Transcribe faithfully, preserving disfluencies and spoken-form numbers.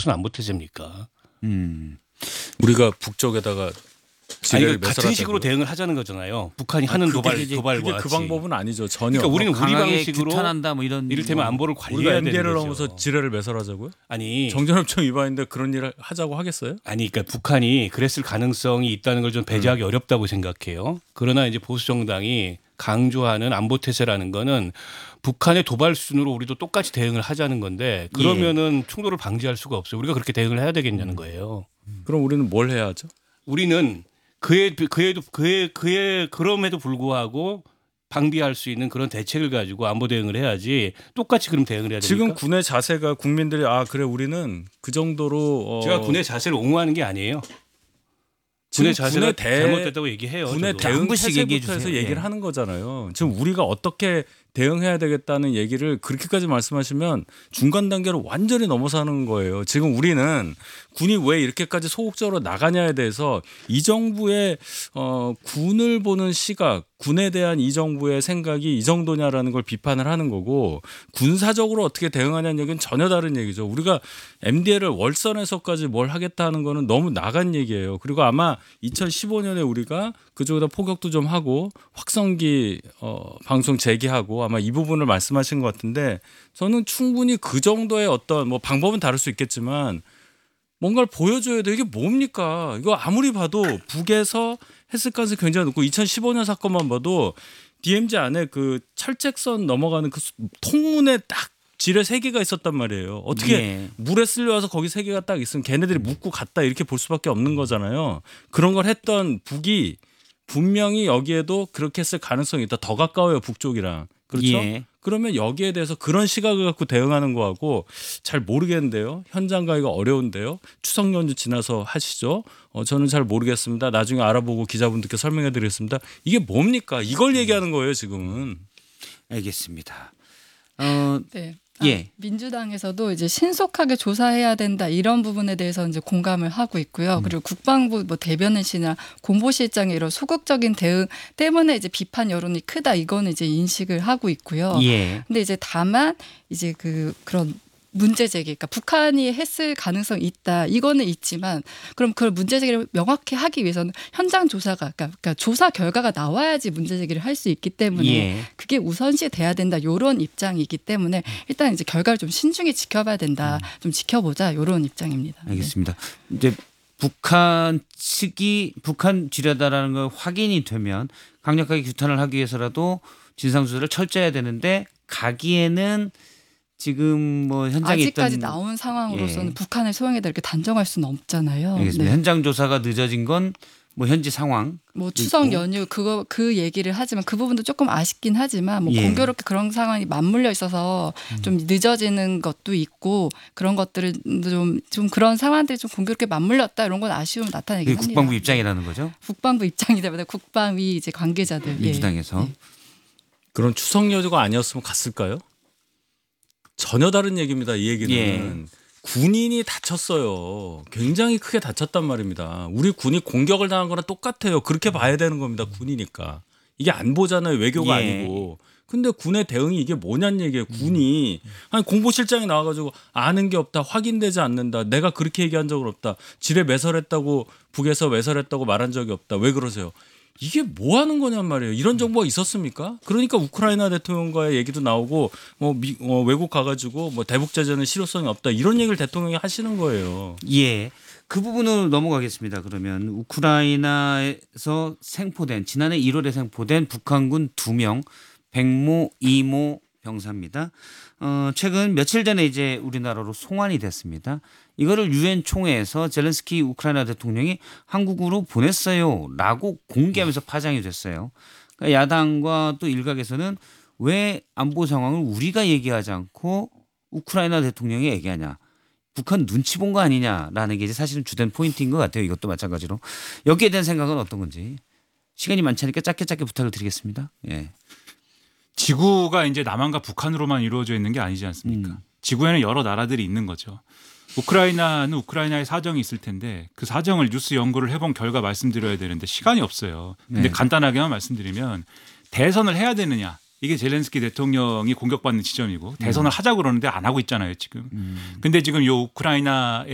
무슨 안보태세입니까? 음. 우리가 북쪽에다가 아니, 그러니까 같은 식으로 대응을 하자는 거잖아요. 북한이 하는 아, 도발 그게, 도발과 그게 그 방법은 아니죠. 전혀. 그러니까 우리는 뭐 우리 방식으로 규탄한다 뭐 이런 이를테면 뭐. 안보를 우리가 관리해야 되는 엠디엘을 거죠. 넘어서 지뢰를 매설하자고요? 아니 정전협정 위반인데 그런 일을 하자고 하겠어요? 아니 그러니까 북한이 그랬을 가능성이 있다는 걸 좀 배제하기 음. 어렵다고 생각해요. 그러나 이제 보수 정당이 강조하는 안보태세라는 거는 북한의 도발 수준으로 우리도 똑같이 대응을 하자는 건데 그러면은 예. 충돌을 방지할 수가 없어요. 우리가 그렇게 대응을 해야 되겠냐는 거예요. 그럼 우리는 뭘 해야 하죠? 우리는 그에 그에도 그에 그에 그럼에도 불구하고 방비할 수 있는 그런 대책을 가지고 안보 대응을 해야지 똑같이 그럼 대응을 해야 됩니까? 지금 군의 자세가 국민들이 아 그래 우리는 그 정도로 어 제가 군의 자세를 옹호하는 게 아니에요. 군의 자세가 대... 잘못됐다고 얘기해요. 군의 대응 태세부터 해서 얘기를 예. 하는 거잖아요. 지금 우리가 어떻게 대응해야 되겠다는 얘기를 그렇게까지 말씀하시면 중간 단계로 완전히 넘어서는 거예요. 지금 우리는 군이 왜 이렇게까지 소극적으로 나가냐에 대해서 이 정부의 어, 군을 보는 시각, 군에 대한 이 정부의 생각이 이 정도냐라는 걸 비판을 하는 거고 군사적으로 어떻게 대응하냐는 얘기는 전혀 다른 얘기죠. 우리가 엠디엘을 월선에서까지 뭘 하겠다 하는 거는 너무 나간 얘기예요. 그리고 아마 이천십오 년에 우리가 그쪽에다 포격도 좀 하고 확성기 어, 방송 재개하고 아마 이 부분을 말씀하신 것 같은데 저는 충분히 그 정도의 어떤 뭐 방법은 다를 수 있겠지만 뭔가를 보여줘야 돼. 이게 뭡니까? 이거 아무리 봐도 북에서 했을 가능성이 굉장히 높고 이천십오 년 사건만 봐도 디엠지 안에 그 철책선 넘어가는 그 통문에 딱 지뢰 세 개가 있었단 말이에요. 어떻게 예. 물에 쓸려와서 거기 세 개가 딱 있으면 걔네들이 묻고 갔다 이렇게 볼 수밖에 없는 거잖아요. 그런 걸 했던 북이 분명히 여기에도 그렇게 했을 가능성이 있다. 더 가까워요 북쪽이랑. 그렇죠? 예. 그러면 여기에 대해서 그런 시각을 갖고 대응하는 거하고 잘 모르겠는데요. 현장 가기가 어려운데요. 추석 연휴 지나서 하시죠. 어, 저는 잘 모르겠습니다. 나중에 알아보고 기자분들께 설명해 드리겠습니다. 이게 뭡니까? 이걸 얘기하는 거예요 지금은. 알겠습니다. 어, 네. 예. 아, 민주당에서도 이제 신속하게 조사해야 된다 이런 부분에 대해서 이제 공감을 하고 있고요. 음. 그리고 국방부 뭐 대변인실이나 공보실장의 이런 소극적인 대응 때문에 이제 비판 여론이 크다 이거는 이제 인식을 하고 있고요. 예. 근데 이제 다만 이제 그 그런 문제 제기, 그러니까 북한이 했을 가능성이 있다. 이거는 있지만 그럼 그걸 문제 제기를 명확히 하기 위해서는 현장 조사가, 그러니까 조사 결과가 나와야지 문제 제기를 할 수 있기 때문에 예. 그게 우선시 돼야 된다. 이런 입장이기 때문에 일단 이제 결과를 좀 신중히 지켜봐야 된다. 좀 지켜보자. 이런 입장입니다. 알겠습니다. 네. 이제 북한 측이 북한 지뢰다라는 걸 확인이 되면 강력하게 규탄을 하기 위해서라도 진상조사를 철저해야 되는데 가기에는 지금 뭐 현장에 아직까지 있던 나온 상황으로서는 예. 북한의 소행에다 이렇게 단정할 수는 없잖아요. 알겠습니다. 네. 현장 조사가 늦어진 건 뭐 현지 상황, 뭐 추석 연휴 그거 그 얘기를 하지만 그 부분도 조금 아쉽긴 하지만 뭐 예. 공교롭게 그런 상황이 맞물려 있어서 좀 늦어지는 것도 있고 그런 것들은 좀 좀 그런 상황들이 좀 공교롭게 맞물렸다 이런 건 아쉬움 나타내긴 합니다. 국방부 입장이라는 거죠? 국방부 입장이다 보다 국방위 이제 관계자들 민주당에서 예. 예. 그런 추석 연휴가 아니었으면 갔을까요? 전혀 다른 얘기입니다. 이 얘기는. 예. 군인이 다쳤어요. 굉장히 크게 다쳤단 말입니다. 우리 군이 공격을 당한 거랑 똑같아요. 그렇게 봐야 되는 겁니다. 군이니까. 이게 안보잖아요. 외교가 예. 아니고. 근데 군의 대응이 이게 뭐냐는 얘기예요. 군이. 아니 공보실장이 나와가지고 아는 게 없다. 확인되지 않는다. 내가 그렇게 얘기한 적은 없다. 지뢰 매설했다고 북에서 매설했다고 말한 적이 없다. 왜 그러세요? 이게 뭐 하는 거냔 말이에요. 이런 정보가 있었습니까? 그러니까 우크라이나 대통령과의 얘기도 나오고 뭐 미, 어, 외국 가가지고 뭐 대북 제재는 실효성이 없다. 이런 얘기를 대통령이 하시는 거예요. 예. 그 부분으로 넘어가겠습니다. 그러면 우크라이나에서 생포된 지난해 일월에 생포된 북한군 두 명 백모, 이모 병사입니다. 어, 최근 며칠 전에 이제 우리나라로 송환이 됐습니다. 이거를 유엔 총회에서 젤렌스키 우크라이나 대통령이 한국으로 보냈어요라고 공개하면서 파장이 됐어요. 그러니까 야당과 또 일각에서는 왜 안보 상황을 우리가 얘기하지 않고 우크라이나 대통령이 얘기하냐. 북한 눈치 본 거 아니냐라는 게 이제 사실은 주된 포인트인 것 같아요. 이것도 마찬가지로. 여기에 대한 생각은 어떤 건지. 시간이 많지 않으니까 짧게 짧게 부탁을 드리겠습니다. 예. 지구가 이제 남한과 북한으로만 이루어져 있는 게 아니지 않습니까? 음. 지구에는 여러 나라들이 있는 거죠. 우크라이나는 우크라이나의 사정이 있을 텐데 그 사정을 뉴스 연구를 해본 결과 말씀드려야 되는데 시간이 없어요. 근데 네. 간단하게만 말씀드리면 대선을 해야 되느냐. 이게 젤렌스키 대통령이 공격받는 지점이고 대선을 음. 하자고 그러는데 안 하고 있잖아요 지금. 음. 근데 지금 이 우크라이나의